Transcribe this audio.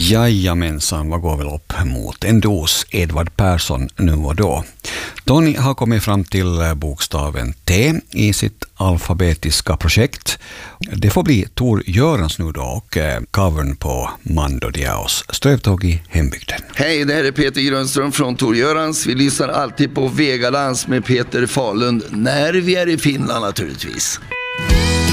Jajamensan, vad går väl upp mot en dos Edvard Persson nu och då. Tony har kommit fram till bokstaven T i sitt alfabetiska projekt. Det får bli Tor Görans nu då och covern på Mando Diaos, Strövtåg i hembygden. Hej, det här är Peter Grönström från Tor Görans. Vi lyssnar alltid på Vegalans med Peter Falund när vi är i Finland naturligtvis.